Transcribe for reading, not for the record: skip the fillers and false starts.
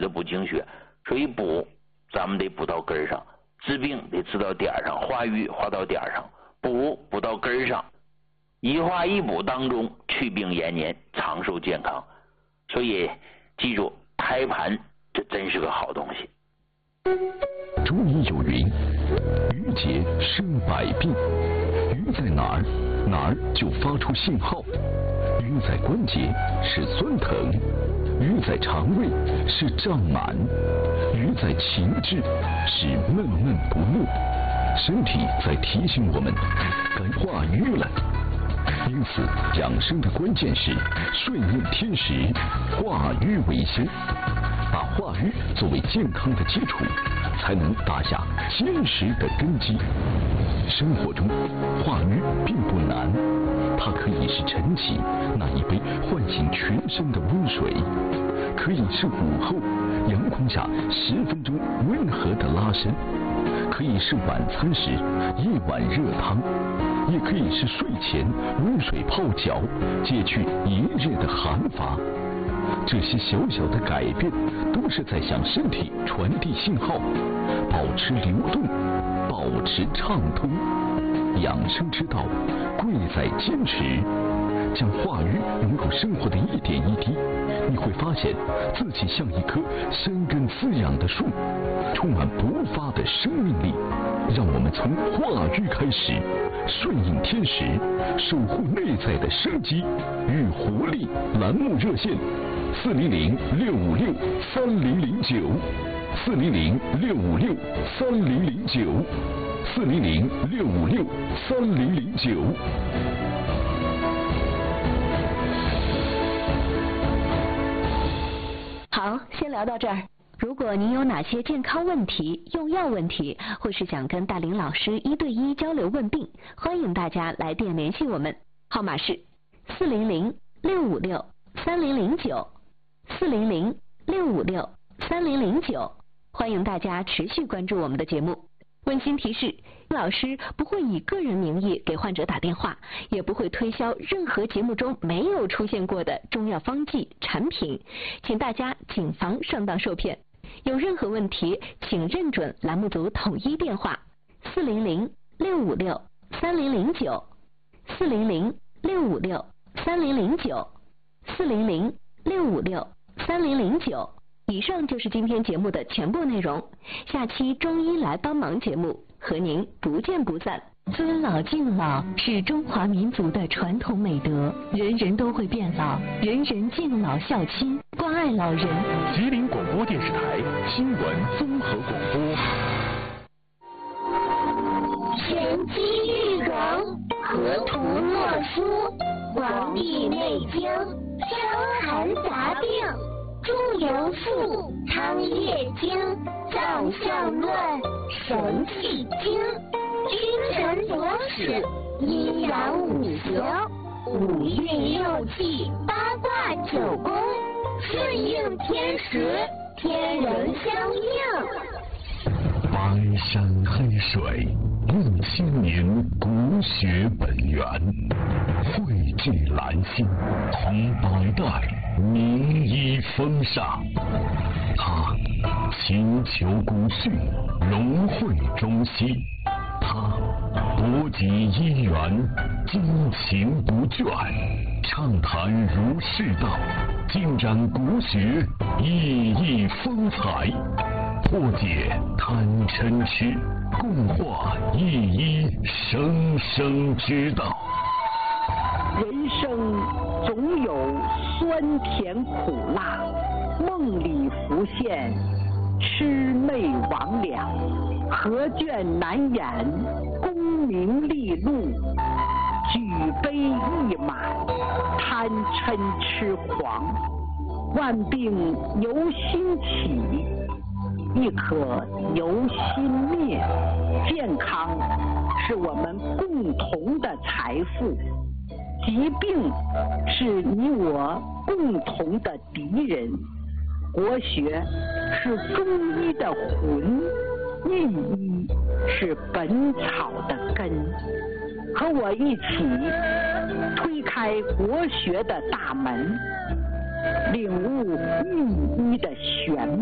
的不经学，所以补咱们得补到根上，治病得治到点上，化瘀化到点上，补到根上，一化一补当中去病延年，长寿健康。所以记住，胎盘这真是个好东西。 中医有云，瘀结生百病，瘀在哪儿，哪儿就发出信号。瘀在关节是酸疼，瘀在肠胃是胀满，瘀在情志是闷闷不乐。身体在提醒我们该化瘀了。因此，养生的关键是顺应天时，化瘀为先。把化瘀作为健康的基础，才能打下坚实的根基。生活中，化瘀并不难，它可以是晨起那一杯唤醒全身的温水，可以是午后阳光下10分钟温和的拉伸，可以是晚餐时一碗热汤，也可以是睡前温水泡脚，解去一日的寒乏。这些小小的改变，都是在向身体传递信号，保持流动，保持畅通。养生之道，贵在坚持。将化瘀融入生活的一点一滴，你会发现自己像一棵生根滋养的树，充满勃发的生命力。让我们从化瘀开始，顺应天时，守护内在的生机与活力。栏目热线：400-656-3009，400-656-3009，400-656-3009。 好，先聊到这儿。如果您有哪些健康问题、用药问题，或是想跟大林老师1对1交流问病，欢迎大家来电联系我们，号码是400-656-3009，400-656-3009。欢迎大家持续关注我们的节目。温馨提示，老师不会以个人名义给患者打电话，也不会推销任何节目中没有出现过的中药方剂产品，请大家谨防上当受骗。有任何问题，请认准栏目组统一电话：400-656-3009，400-656-3009，400-656-3009。以上就是今天节目的全部内容，下期中医来帮忙节目和您不见不散。尊老敬老是中华民族的传统美德，人人都会变老，人人敬老孝亲，关爱老人。 吉林广播电视台新闻综合广播。 玄机玉容，河图洛书，黄帝内经，伤寒杂病，朱由术，汤液经，脏象论，神气经，君臣佐使，阴阳五行，5运6气8卦9宫，顺应天时，天人相应。 白山黑水，论千年国学本源，汇聚兰心，同百代名医风尚。他勤求古训，融汇中西。他博集医源，精勤不倦，畅谈儒释道，尽展国学熠熠风采，破解贪嗔痴，共话一一生生之道。 人生总有酸甜苦辣，梦里浮现魑魅魍魉，何卷难掩功名利禄，举杯一满贪嗔痴狂，万病由心起，亦可由心灭。健康是我们共同的财富，疾病是你我共同的敌人。国学是中医的魂，御医是本草的根。和我一起推开国学的大门，领悟御医的玄妙。